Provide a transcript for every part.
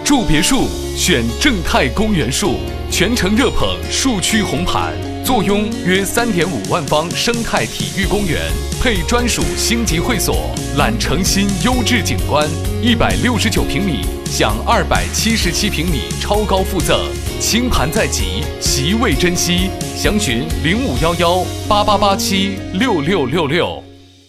住别墅选正泰公园树，全程热捧树区红盘，坐拥约3.5万方生态体育公园，配专属星级会所，揽城新优质景观，169平米享277平米超高附赠，清盘在即，席位珍惜，详询051188876666。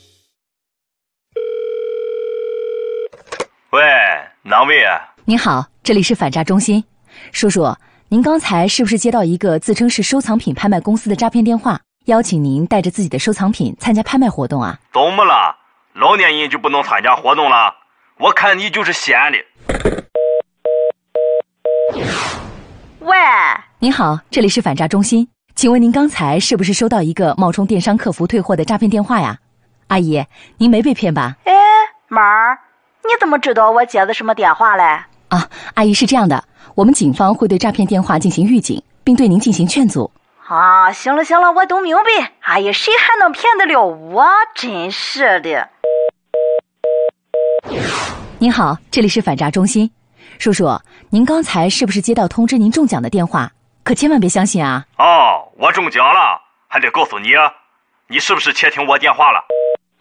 喂，哪位啊？ 您好，这里是反诈中心。叔叔，您刚才是不是接到一个自称是收藏品拍卖公司的诈骗电话，邀请您带着自己的收藏品参加拍卖活动啊？ 怎么了？老年人就不能参加活动了？我看你就是闲的。 喂， 您好，这里是反诈中心，请问您刚才是不是收到一个冒充电商客服退货的诈骗电话呀？阿姨，您没被骗吧？ 哎，妹儿，你怎么知道我接的什么电话嘞？ 啊，阿姨是这样的，我们警方会对诈骗电话进行预警，并对您进行劝阻。 啊，行了，我都明白。哎呀，谁还能骗得了我？真是的。 您好，这里是反诈中心。叔叔，您刚才是不是接到通知您中奖的电话？可千万别相信啊！ 哦，我中奖了，还得告诉你，你是不是窃听我电话了？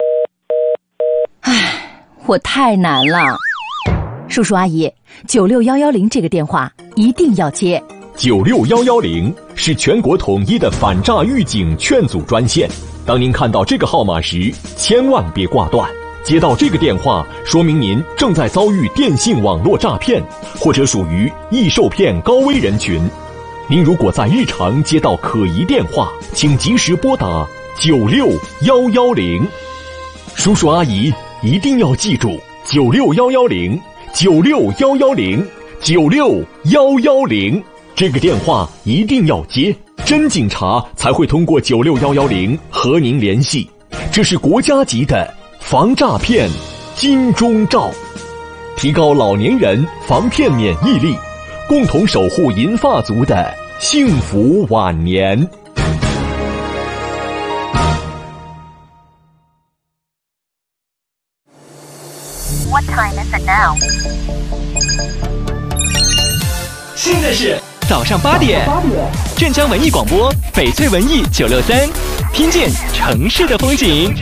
唉，我太难了。叔叔阿姨，96110这个电话一定要接。 96110是全国统一的反诈预警劝阻专线。当您看到这个号码时，千万别挂断。接到这个电话，说明您正在遭遇电信网络诈骗，或者属于易受骗高危人群。您如果在日常接到可疑电话，请及时拨打96110。叔叔阿姨一定要记住96110，96110，96110，这个电话一定要接，真警察才会通过96110和您联系。这是国家级的防诈骗金钟罩，提高老年人防骗免疫力，共同守护银发族的幸福晚年。 What time is it now? 现在是早上8点，镇江文艺广播，翡翠文艺963，听见城市的风景。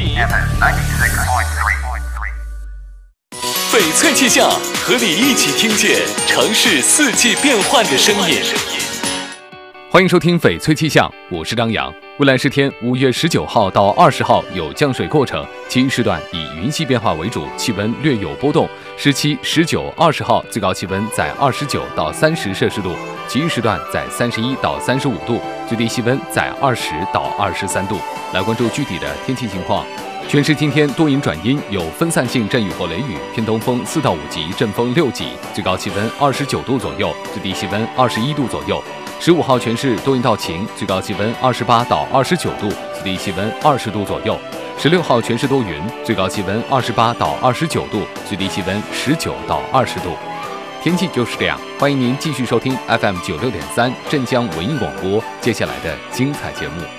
翡翠气象，和你一起听见城市四季变换的声音。欢迎收听翡翠气象，我是张扬。未来10天，5月19号到20号有降水过程，其余时段以云系变化为主，气温略有波动。17、19、20号最高气温在29到30摄氏度，其余时段在31到35度，最低气温在20到23度。来关注具体的天气情况。全市今天多云转阴，有分散性阵雨或雷雨，偏东风4到5级，阵风6级，最高气温29度左右，最低气温21度左右。15号全市多云到晴，最高气温28到29度，最低气温20度左右。16号全市多云，最高气温28到29度，最低气温19到20度。天气就是这样，欢迎您继续收听 FM96.3镇江文艺广播接下来的精彩节目。